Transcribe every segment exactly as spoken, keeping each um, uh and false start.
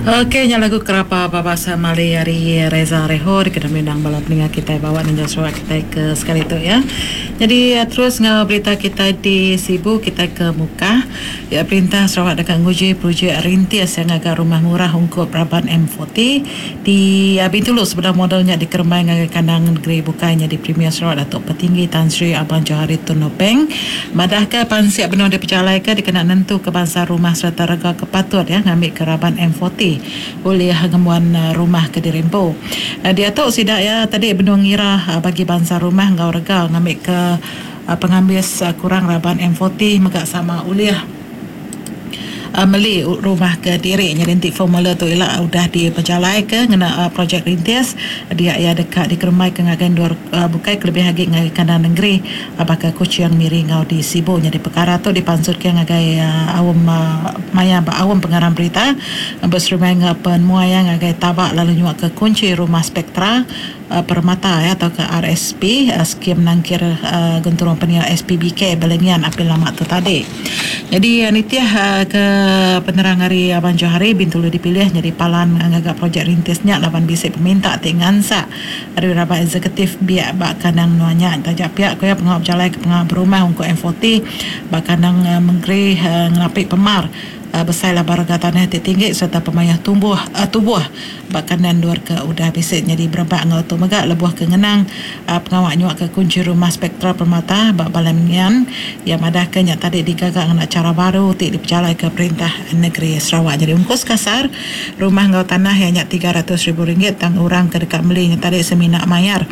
Okey, nya lagu kerapa babasa Mali hari Reza Reho di kena minang bala peninga kita bawa ninja suara kita ke sekali tu ya. Jadi uh, terus ngau berita kita di Sibu kita ke muka ya perintah Sarawak dekat nguji projek rintis yang agak rumah murah untuk Praban M empat puluh di uh, Bintulu sebenarnya modelnya di Kermai ngagai kandang negeri bukanya di Premier Sarawak Datuk Petinggi Tan Sri Abang Johari Tun Nopeng madahkah pansiap benar dipercalai ke dikena nentu ke bangsa rumah serta rega kepatut ya ngambil Keraban M empat puluh oleh Hangamuan uh, rumah ke Dirimpo. Uh, dia tu sidak ya tadi benua ngira uh, bagi bangsa rumah ngau rega ngambil ke uh, pengambil uh, kurang Raban M empat puluh megak sama uliah Uh, meli rumah ke diri nyerentik formula tu ialah udah diperjalai ke ngena uh, projek rintis dia ya dekat di Kermai ke ngagan dua uh, bukai kelebih hagi ngagai kandang negeri uh, bakal kuciang miri ngau di Sibu jadi perkara tu dipansut ke ngagai uh, awam uh, maya ba awam pengarang berita uh, berserumai ngapan muaya ngagai tabak lalu nyuak ke kunci rumah Spektra uh, Permata ya atau ke R S P uh, skim nangkir uh, genturung penia S P B K Belengian apil lama tu tadi. Jadi uh, nitiah uh, ke penerang hari Abang Johari Bintulu dipilih jadi palan ngagak projek rintisnya lapan bisik peminta tingansa ada beberapa eksekutif biak bak kandang nuanya tajak pihak kaya pengawal berjalai ke pengawal berumah untuk M empat puluh bak kandang uh, menggeri uh, ngelapik pemar Uh, besailah barga tanah tinggi serta pemayah tumbuh uh, tubuh bakanan luar ke udah bisik jadi berebak ngau tu megak lebuh ke ngenang uh, pengawak nyuak ke kunci rumah Spektra Permata bak balamian yang madah ke nyak tadi digagak dengan cara baru tik dipercalai ke perintah negeri Sarawak jadi ungkus kasar rumah ngau tanah yang nyak tiga ratus ribu ringgit tang orang ke dekat meli yang tadi seminak mayar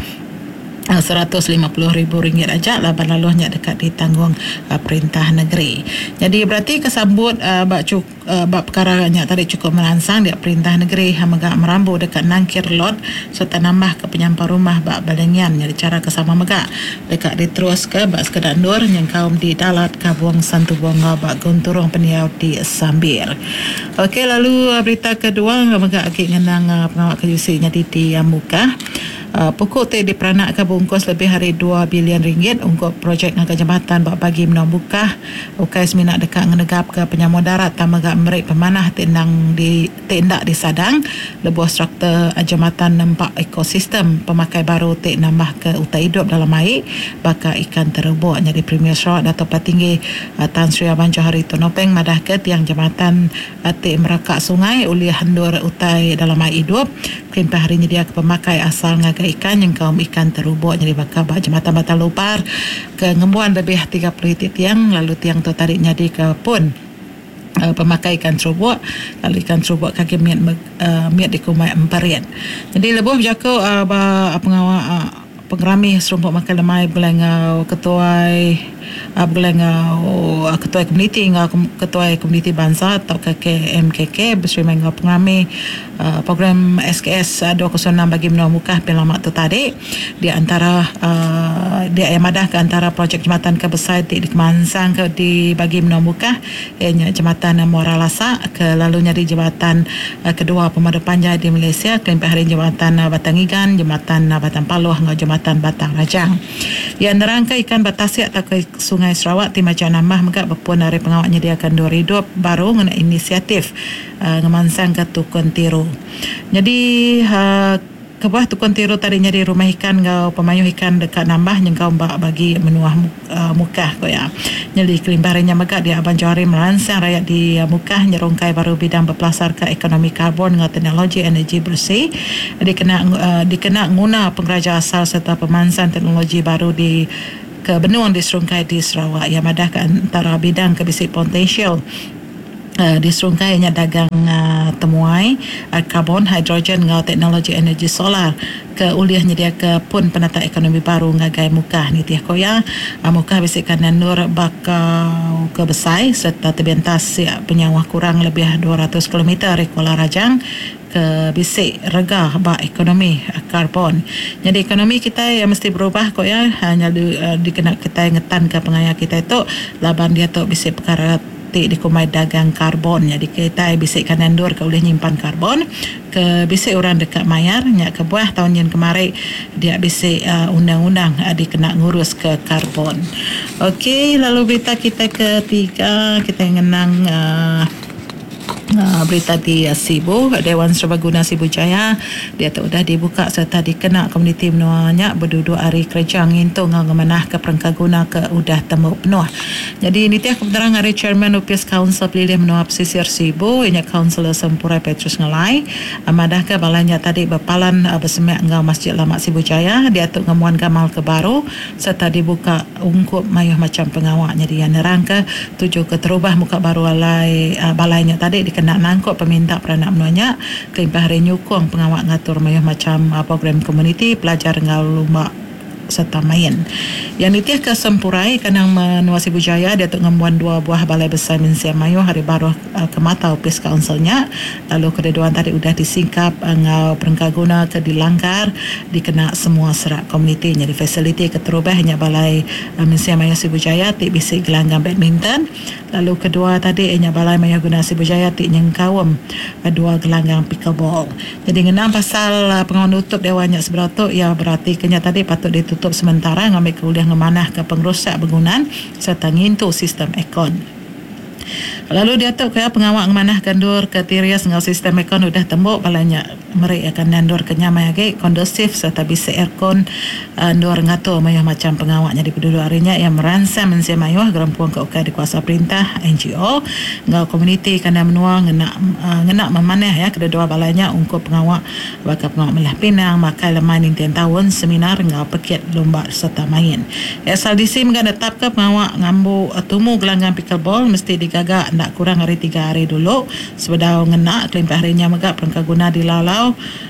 seratus lima puluh ribu ringgit aja lah laluhnya dekat ditanggung uh, perintah negeri. Jadi berarti kesambut uh, bak cuk uh, bak perkaranya tadi cukup merangsang dia perintah negeri megak merambu dekat nangkir lot serta nambah ke penyampah rumah bak balengian jadi cara kesama megak dekat diterus ke bak sekedar nur yang kaum di dalat kabuang santu bonga bak gunturung peniau di Sambir. Okey lalu uh, berita kedua megak akik ngenang uh, pengawak kejusinya di di Muka. Uh, pokok tu diperanak ke bungkus lebih hari dua bilion ringgit untuk projek ngagak jambatan bak bagi menang buka ukai seminat dekat ngenegap ke penyamun darat tamagak merik pemanah tindang di tindak di Sadang lebuh struktur uh, jambatan nampak ekosistem pemakai baru tik nambah ke utai hidup dalam air bakal ikan terubuk jadi Premier Sarawak Datuk Petinggi uh, Tan Sri Abang Johari Tun Nopeng madah ke tiang jambatan uh, tik merakak sungai oleh hendur utai dalam air hidup kelimpah harinya dia ke pemakai asal ngagai ikan yang kaum ikan terubuk jadi bakal bak jambatan batal lupar ke ngembuan lebih tiga puluh tiang lalu tiang tu tarik jadi ke pun uh, pemakai ikan terubuk lalu ikan terubuk kaki miat uh, miat dikumai emparian jadi lebuh berjaku uh, pengawal uh, pengerami serumpuk makan lemai belengau ketuai uh, belengau uh, ketua komuniti ngau ketua komuniti bangsa atau K K M K K bersama ngau pengerami uh, program S K S uh, dua kosong enam bagi menua muka pelamak tu tadi di antara uh, dia yang madah ke antara projek jambatan ke besar di Kemansang ke di bagi menua muka ianya jambatan Muara Lasa ke lalunya di jambatan uh, kedua Pemadu Panjang di Malaysia kelimpa hari jambatan uh, Batang Igan jambatan uh, Batang Paluh ngau jambatan Batang Rajang yang nerangka ikan batasiak tak ke Sungai Sarawak ti macam nambah megak berpun dari pengawak nyediakan dua hidup baru ngena inisiatif uh, ngemansang ke Tukun Tiru jadi uh, kebah Tukun Tiru tadi nyari rumah ikan ngau pemayuh ikan dekat nambah yang kau bagi menuah uh, mukah ko ya nyeli kelimbarinya megak dia Abang Johari meransang rakyat di uh, mukah nyerongkai baru bidang berpelasar ke ekonomi karbon dengan teknologi energi bersih dikena uh, dikena guna pengraja asal serta pemansan teknologi baru di ke benua diserungkai di Sarawak yang madah ke antara bidang kebisik potensial Uh, diserungkainya dagang uh, temuai uh, karbon, hidrogen ngau teknologi energi solar ke uliah nyedia ke pun penata ekonomi baru ngagai mukah ni tiah koya uh, mukah bisikan nur bakau ke Besai serta terbentas siap penyawah kurang lebih dua ratus kilometer dari Kuala Rajang ke bisik rega bak ekonomi uh, karbon. Jadi ekonomi kita yang mesti berubah kok ya hanya di, uh, dikena kita ngetan ke pengaya kita itu laban dia tu bisik perkara ti dikumai dagang karbon jadi kita bisik kanan dur ke boleh nyimpan karbon ke bisik orang dekat mayar nyak ke buah tahun yang kemarin dia bisik uh, undang-undang uh, dikena ngurus ke karbon. Okey lalu berita kita ketiga kita ngenang uh, Uh, berita di uh, Sibu, Dewan Serbaguna Sibu Jaya dia tu dah dibuka serta dikena komuniti menuanya berduduk hari kerja ngintung ngemenah ke perengkaguna ke udah temu penuh. Jadi ini tiap kebenaran hari Chairman U P S Council pilih menua pesisir Sibu inya Councilor Sempurai Petrus Ngelai amadah ke balanya tadi berpalan uh, bersemak ngau Masjid Lama Sibu Jaya dia tu ngemuan gamal ke baru serta dibuka ungkup mayuh macam pengawak. Jadi yang nerang ke tujuh ke terubah muka baru alai uh, balainya tadi di kena nangkut peminta peranak menuanya kelimpah hari nyukung pengawak ngatur mayuh macam uh, program komuniti pelajar ngau lumba serta main. Yang nitiah ke Sempurai kanang menua Sibu Jaya dia tu ngembuan dua buah balai besar Minsia Mayu hari baru uh, ke mata U P S Councilnya. Lalu keduduan tadi sudah disingkap uh, ngau perengkaguna ke dilanggar dikena semua serak komuniti. Jadi fasiliti keterubahnya balai uh, Minsia Mayu Sibu Jaya ti bisi gelanggang badminton. Lalu kedua tadi inya balai Mayu Guna Sibu Jaya ti nyengkawam uh, dua gelanggang pickleball. Jadi ngenam pasal uh, pengawan tutup dewannya seberatuk ya berarti kenya tadi patut ditutup tutup sementara ngambil kuliah ngemanah ke pengrusak bangunan serta ngintu sistem ekon. Lalu dia tu kaya pengawak ngemanah kandur ke Tirias ngau sistem ekon udah tembuk balanya mereka akan nandur ke nyamai lagi kondusif serta bisa aircon andur ngatur mayuh macam pengawaknya di penduduk harinya yang meransam mensia mayuh gerampuang ke ukai di kuasa perintah N G O ngau komuniti kena menua ngena uh, ngena memanah ya kedua balanya untuk pengawak bakal pengawak Melah Pinang makai lemah nintian tahun seminar ngau pekit lomba serta main. S L D C mengenai tetap ke pengawak ngambu uh, tumu gelanggang pickleball mesti digagak nak kurang hari tiga hari dulu sebedau ngena kelimpah harinya megak perengkaguna dilalau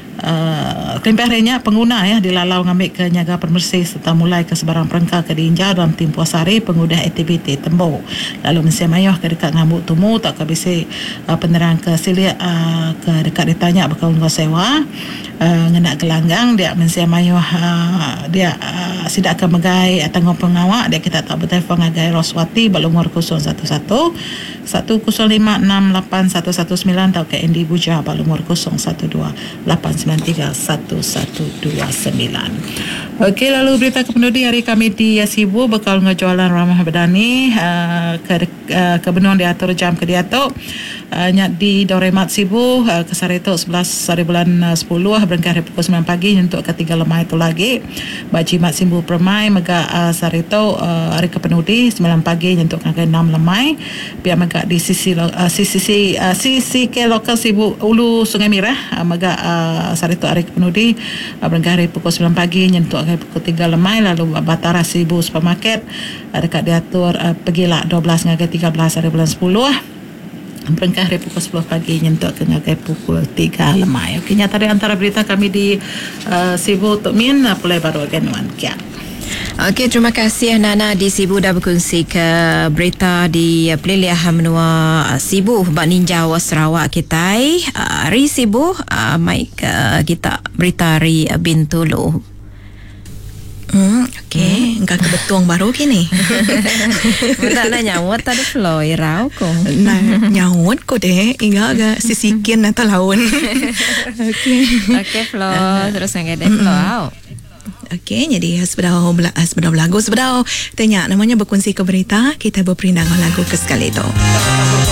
Uh, kelimpah harinya pengguna ya dilalau ngambil ke nyaga permersih serta mulai ke sebarang perengka ke diinjau dalam tempoh sehari pengudah aktiviti tembu. Lalu Mensia Mayuh ke dekat ngambuk tumu tak ke bisi uh, penerang ke silik uh, ke dekat ditanya bakal ngau sewa uh, ngenak gelanggang dia Mensia Mayuh uh, dia uh, sidak ke megai tanggung pengawak dia kita tak bertelefon ngagai Roswati balumur kosong satu satu satu kosong lima enam lapan satu satu sembilan atau ke Andy Buja balumur kosong satu dua lapan sembilan tiga satu satu dua sembilan. Okey, lalu berita kependudi hari kami di Sibu bakal ngejualan ramah bedani uh, ke uh, kebenuan diatur jam ke diatur uh, nyak di Doremat Sibu uh, ke Sarito sebelas hari bulan uh, sepuluh berengkar hari pukul sembilan pagi untuk ketiga lemai itu lagi Bajimat Sibu Permai mega uh, Sarito uh, hari kependudi sembilan pagi untuk ke enam lemai pihak mega di sisi uh, sisi uh, sisi ke lokal Sibu Ulu Sungai Mirah uh, mega uh, Sarito hari kependudi uh, berengkar hari pukul sembilan pagi untuk hari pukul tiga lemai. Lalu Batara Sibu Supermarket uh, dekat diatur uh, pergilah dua belas hingga tiga belas hari bulan sepuluh berengkar hari pukul sepuluh pagi nyentuk ke ngagai pukul tiga lemai. Okey, nyata di antara berita kami di uh, Sibu Tok Min uh, pulai baru aganuan kia. Okey, terima kasih Nana di Sibu dah berkongsi ke berita di Peliliah Menua Sibu Bak Ninja Sarawak kita. Uh, Ri Sibu, uh, Mike uh, kita berita Ri Bintulu. Hmm, okey, engkau hmm. kebetuang baru kini. Betul nak nyawat tadi flow irau ko. Nah, nyawat ko deh, ingat agak sisikin atau laun. Okey. Okey, flow terus ngade flow. Okey, jadi sebedau sebedau lagu sebedau tanya namanya berkongsi ke berita kita berperindang lagu ke sekali tu.